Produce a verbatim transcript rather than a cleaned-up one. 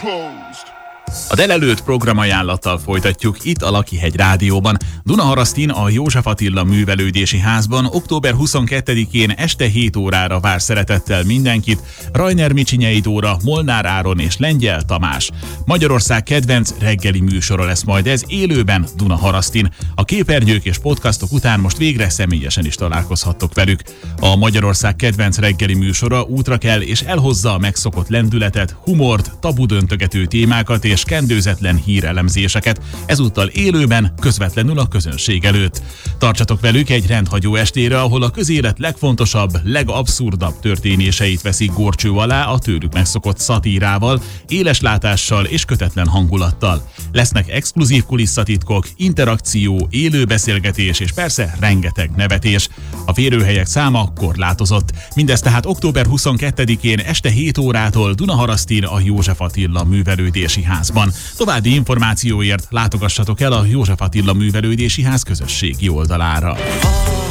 A délelőtt programajánlattal folytatjuk itt a Lakihegy Rádióban. Dunaharasztin a József Attila Művelődési Házban október huszonkettedikén este hét órára vár szeretettel mindenkit Rajner Micsinyei Dóra, Molnár Áron és Lengyel Tamás. Magyarország kedvenc reggeli műsora lesz majd ez élőben Dunaharasztin. A képernyők és podcastok után most végre személyesen is találkozhattok velük. A Magyarország kedvenc reggeli műsora útra kell és elhozza a megszokott lendületet, humort, tabudöntögető témákat és kendőzetlen hírelemzéseket, ezúttal élőben, közvetlenül a közönség előtt. Tartsatok velük egy rendhagyó estére, ahol a közélet legfontosabb, legabszurdabb történéseit veszik górcső alá a tőlük megszokott szatírával, éles látással és kötetlen hangulattal. Lesznek exkluzív kulisszatitkok, interakció, élő beszélgetés és persze rengeteg nevetés. A férőhelyek száma korlátozott. Mindez tehát október huszonkettedikén este hét órától Dunaharasztin a József Attila Művelődési Házban. További információért látogassatok el a József Attila Művelődési Ház közösségi oldalára.